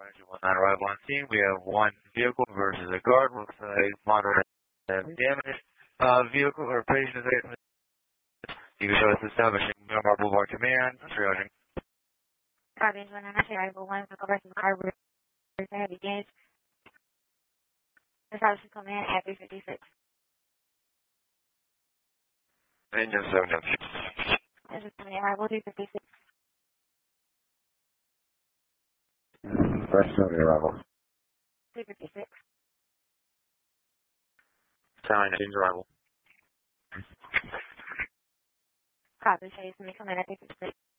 arrival on scene. We have one vehicle versus a guard. Looks like moderate damage. Vehicle or patient is you can show us establishing Miramar Boulevard command. Triaging. Copy, 1 arrival 1, vehicle versus guard versus heavy damage. Establishing command at 356. Engine 7. This is arrival 356. First 7 arrival. 356. China, change arrival. Copy, chase me, command at 356.